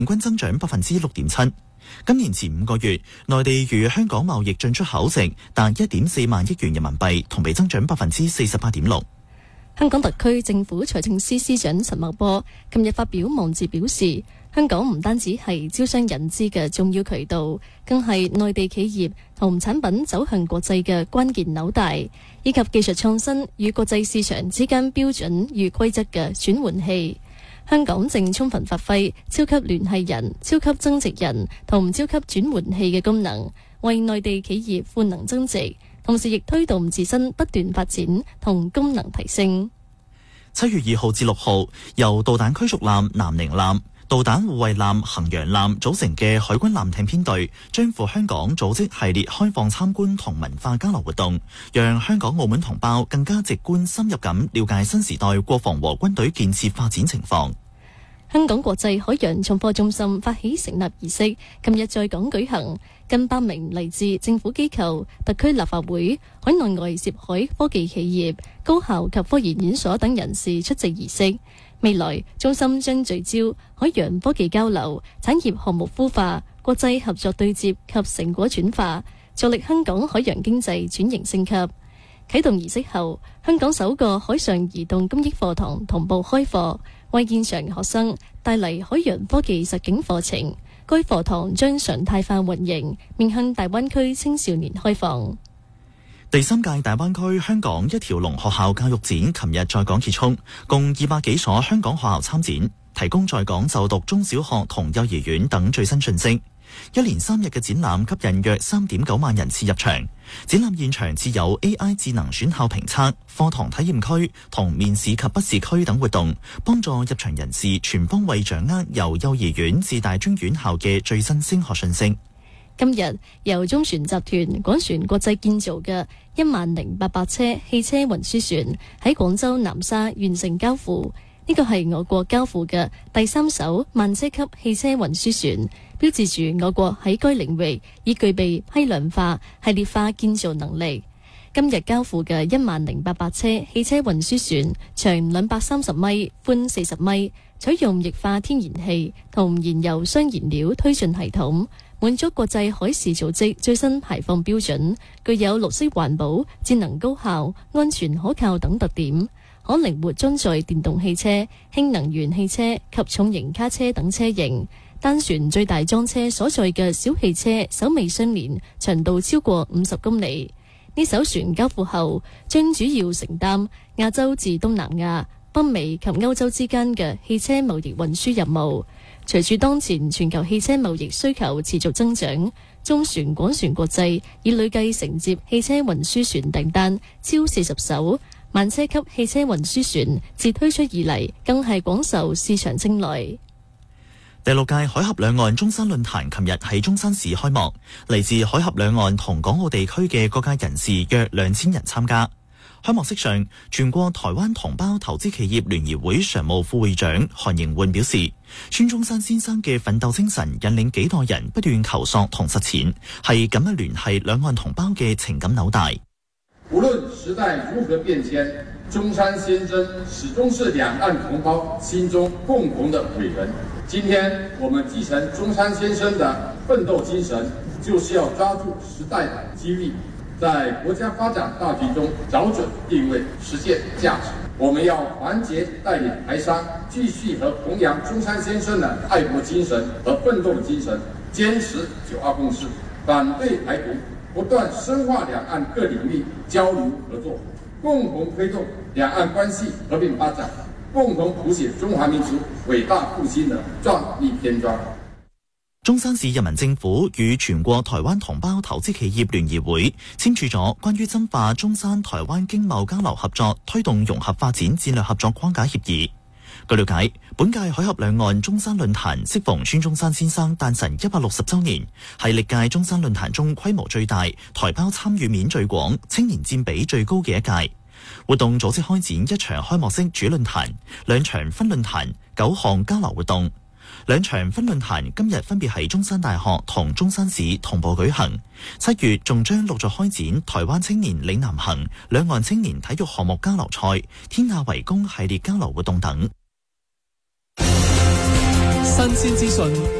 平均增長6.7%。今年前5個月，內地與香港貿易進出口值達1.4萬億元人民幣，同比增長48.6%。 香港特區政府財政司司長陳茂波近日發表網誌表示，香港唔單止係招商引資嘅重要渠道，更係內地企業同產品走向國際嘅關鍵紐帶，以及技術創新與國際市場之間標準與規則嘅轉換器。香港正充分發揮超級聯繫人、超級增值人同超級轉換器嘅功能，為內地企業賦能增值，同時亦推動自身不斷發展同功能提升。 7月2號至6號，由導彈驅逐艦南寧艦、導彈護衛艦衡陽艦組成嘅海軍艦艇編隊將赴香港組織系列開放參觀同文化交流活動，讓香港澳門同胞更加直觀深入咁了解新時代國防和軍隊建設發展情況。 香港國際海洋創科中心發起成立儀式，近日在港舉行，近100名嚟自政府機構、特區立法會、海內外涉海科技企業、高校及科研院所等人士出席儀式。未來中心將聚焦海洋科技交流、產業項目孵化、國際合作對接及成果轉化，助力香港海洋經濟轉型升級。啟動儀式後，香港首個海上移動公益課堂同步開課，為現場學生帶嚟海洋科技實景課程。該課堂將常態化運營，面向大灣區青少年開放。 第3屆大灣區香港一條龍學校教育展琴日在港結束，共200幾所香港學校參展，提供在港就讀中小學同幼兒園等最新訊息。一連3日嘅展覽吸引約3.9萬人次入場。展覽現場設有 AI 智能選校評測、課堂體驗區同面試及筆試區等活動，幫助入場人士全方位掌握由幼兒園至大專院校嘅最新升學訊息。 今日由中船集團廣船國際建造嘅10800車汽車運輸船喺廣州南沙完成交付，呢個係我國交付嘅第3艘慢車級汽車運輸船，標誌住我國喺該領域已具備批量化、系列化建造能力。今日交付嘅10800車汽車運輸船長230米、寬40米，採用液化天然氣同燃油雙燃料推進系統，滿足國際海事組織最新排放標準，具有綠色環保、節能高效、安全可靠等特點，可靈活裝載電動汽車、氫能源汽車及重型卡車等車型。單船最大裝車所載嘅小汽車首尾相連，長度超過50公里。呢艘船交付後，將主要承擔亞洲至東南亞、北美及歐洲之間嘅汽車貿易運輸任務。隨住當前全球汽車貿易需求持續增長，中船廣船國際已累計承接汽車運輸船訂單超40艘。慢車級汽車運輸船自推出以嚟，更係廣受市場青睞。 第6屆海峽兩岸中山論壇琴日喺中山市開幕，嚟自海峽兩岸同港澳地區嘅各界人士約2000人參加。開幕式上，全國台灣同胞投資企業聯誼會常務副會長韓盈煥表示，孫中山先生嘅奮鬥精神引領幾代人不斷求索同實踐，係緊密聯繫兩岸同胞嘅情感紐帶。 無論時代如何變遷，中山先生始終是兩岸同胞心中共同的偉人。今天我們繼承中山先生的奮鬥精神，就是要抓住時代的機遇，在國家發展大局中找準定位，實現價值。我們要團結帶領台商，繼續和弘揚中山先生的愛國精神和奮鬥精神，堅持9·2共識，反對台獨，不斷深化兩岸各領域交流合作，共同推動兩岸關係和平發展，共同譜寫中華民族偉大復興的壯麗篇章。 中山市人民政府與全國台灣同胞投資企業聯誼會簽署咗關於深化中山台灣經貿交流合作、推動融合發展戰略合作框架協議。據了解，本屆海峽兩岸中山論壇適逢孫中山先生誕辰160週年，係歷屆中山論壇中規模最大、台胞參與面最廣、青年佔比最高嘅一屆。活動組織開展一場開幕式主論壇、2場分論壇、9項交流活動。2場分論壇今日分別喺中山大學同中山市同步舉行。7月仲將陸續開展台灣青年嶺南行、兩岸青年體育項目交流賽、天下圍攻系列交流活動等。 新鮮資訊。